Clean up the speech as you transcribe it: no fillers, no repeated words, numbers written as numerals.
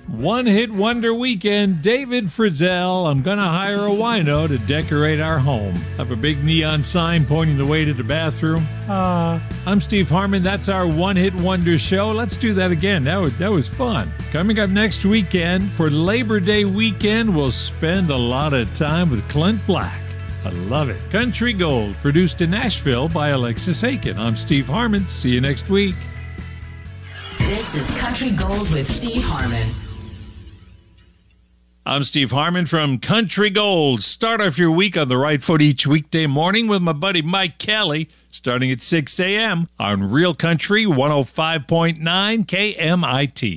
One Hit Wonder Weekend, David Frizzell. I'm gonna hire a wino to decorate our home. Have a big neon sign pointing the way to the bathroom. I'm Steve Harmon. That's our One Hit Wonder show. Let's do that again. That was fun. Coming up next weekend, for Labor Day weekend, we'll spend a lot of time with Clint Black. I love it. Country Gold, produced in Nashville by Alexis Aiken. I'm Steve Harmon. See you next week. This is Country Gold with Steve Harmon. I'm Steve Harmon from Country Gold. Start off your week on the right foot each weekday morning with my buddy Mike Kelly, starting at 6 a.m. on Real Country 105.9 KMIT.